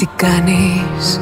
Τι κάνεις?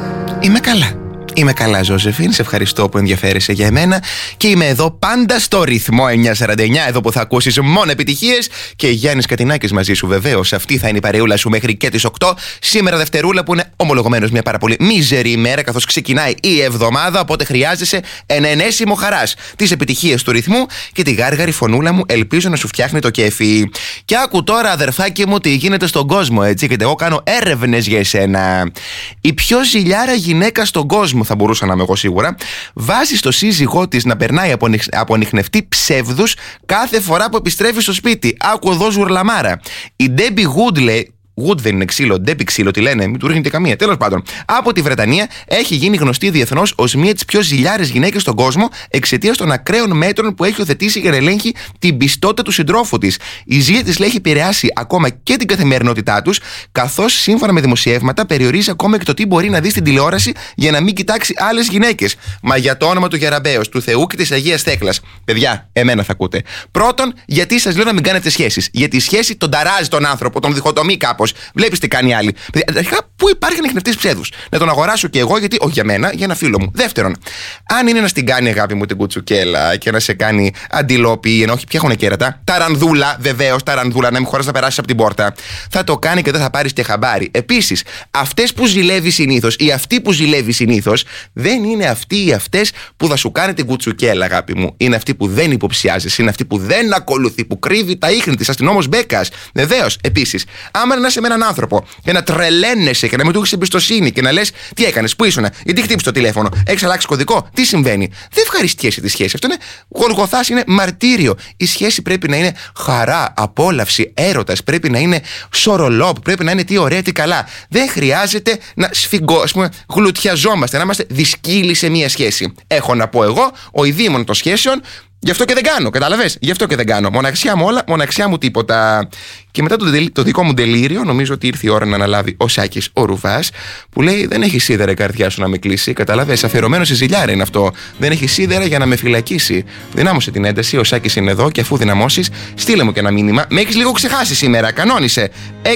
Είμαι καλά, Ζώζεφιν. Σε ευχαριστώ που ενδιαφέρεσαι για εμένα. Και είμαι εδώ πάντα στο ρυθμό 949. Εδώ που θα ακούσεις μόνο επιτυχίες. Και Γιάννης Κατινάκης μαζί σου, βεβαίως. Αυτή θα είναι η παρεούλα σου μέχρι και τις 8. Σήμερα Δευτερούλα, που είναι ομολογωμένως μια πάρα πολύ μίζερη ημέρα, καθώς ξεκινάει η εβδομάδα. Οπότε χρειάζεσαι ένα ενέσιμο χαράς. Τις επιτυχίες του ρυθμού και τη γάργαρη φωνούλα μου. Ελπίζω να σου φτιάχνει το κέφι. Και άκου τώρα, αδερφάκι μου, τι γίνεται στον κόσμο, έτσι. Γιατί εγώ κάνω έρευνες για εσένα. Η πιο ζηλιάρα γυναίκα στον κόσμο, θα μπορούσα να είμαι εγώ σίγουρα, βάζει στο σύζυγό της να περνάει από ανιχνευτή ψεύδους κάθε φορά που επιστρέφει στο σπίτι. Άκου εδώ ζουρλαμάρα. Η Ντέμπι Wood, Wood δεν είναι ξύλο, Ντέμπι ξύλο, τι λένε, μην του ρίχνετε καμία. Τέλος πάντων, από τη Βρετανία έχει γίνει γνωστή διεθνώς ως μία της πιο ζηλιάρες γυναίκες στον κόσμο εξαιτίας των ακραίων μέτρων που έχει οθετήσει για να ελέγχει την πιστότητα του συντρόφου της. Η ζήλια της, λέει, έχει επηρεάσει ακόμα και την καθημερινότητά τους, καθώς σύμφωνα με δημοσιεύματα περιορίζει ακόμα και το τι μπορεί να δει στην τηλεόραση για να μην κοιτάξει άλλες γυναίκες. Μα για το όνομα του Γεραμπέως, του Θεού και της Αγίας Θέκλας, παιδιά, εμένα θα ακούτε. Πρώτον, γιατί σας λέω να μην κάνετε σχέσεις. Γιατί η σχέση τον ταράζει τον άνθρωπο, τον διχοτομεί κάπως. Βλέπεις τι κάνει άλλη. Αρχικά, πού υπάρχει ανιχνευτής ψεύδους? Να τον αγοράσω και εγώ, γιατί όχι για μένα, για ένα φίλο μου. Δεύτερον, αν είναι να στην κάνει, αγάπη μου, την κουτσουκέλα και να σε κάνει αντιλόπι, ενώ όχι, ποια έχουν κέρατα. Ταρανδούλα, βεβαίως, ταρανδούλα, να μην χωράς να περάσεις από την πόρτα. Θα το κάνει και δεν θα πάρεις και χαμπάρι. Επίσης, αυτές που ζηλεύει συνήθως ή αυτή που ζηλεύει συνήθως δεν είναι αυτοί ή αυτές που θα σου κάνει την κουτσουκέλα, αγάπη μου. Είναι αυτή που δεν υποψιάζεσαι, είναι αυτή που δεν ακολουθεί, που κρύβει τα ίχνη της, αστυνόμος Μπέκας. Βεβαίως, επίσης, άμα να είσαι με έναν άνθρωπο και να τρελαίνεσαι και να μην του έχεις εμπιστοσύνη και να λες τι έκανες, πού ήσουν, γιατί χτύπησε το τηλέφωνο, έχεις αλλάξει κωδικό, τι συμβαίνει. Δεν ευχαριστιέσαι τη σχέση. Αυτό είναι γολγοθάς, είναι μαρτύριο. Η σχέση πρέπει να είναι χαρά, απόλαυση, έρωτας, πρέπει να είναι σορολόπ, πρέπει να είναι τι ωραία, τι καλά. Δεν χρειάζεται να γλουτιαζόμαστε, να είμαστε δυσκύλοι σε μία σχέση. Έχω να πω εγώ, ο ειδήμων των σχέσεων. Γι' αυτό και δεν κάνω, κατάλαβες. Γι' αυτό και δεν κάνω. Μοναξιά μου όλα, μοναξιά μου τίποτα. Και μετά το δικό μου τελείριο, νομίζω ότι ήρθε η ώρα να αναλάβει ο Σάκης ο Ρουβάς, που λέει: δεν έχει σίδερα η καρδιά σου να με κλείσει. Καταλαβες. Αφιερωμένο σε ζηλιάρα είναι αυτό. Δεν έχει σίδερα για να με φυλακίσει. Δυνάμωσε την ένταση. Ο Σάκης είναι εδώ και αφού δυναμώσεις, στείλε μου και ένα μήνυμα. Με έχεις λίγο ξεχάσει σήμερα. Κανόνισε.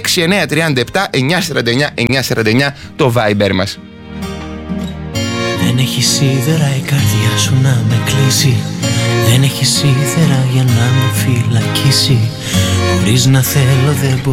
6937 949 949 το Viber μας. Δεν έχει σίδερα η καρδιά σου να με κλείσει. Δεν έχει σίδερα για να με φυλακίσει. Χωρίς να θέλω δεν μπορώ.